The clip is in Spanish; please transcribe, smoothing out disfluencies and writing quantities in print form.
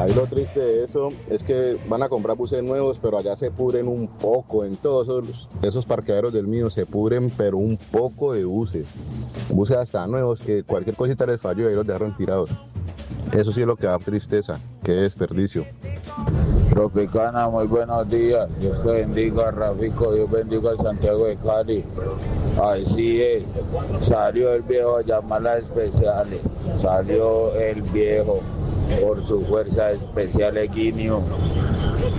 Ahí lo triste de eso es que van a comprar buses nuevos, pero allá se pudren un poco. En todos esos parqueaderos del mío se pudren, pero un poco de buses. Buses hasta nuevos que cualquier cosita les falló y ahí los dejaron tirados. Eso sí es lo que da tristeza. Qué desperdicio. Tropicana, muy buenos días. Dios te bendiga, Rafico. Dios bendiga a Santiago de Cali. Así es. Salió el viejo a llamar a especiales. Salió el viejo por su fuerza especial equinio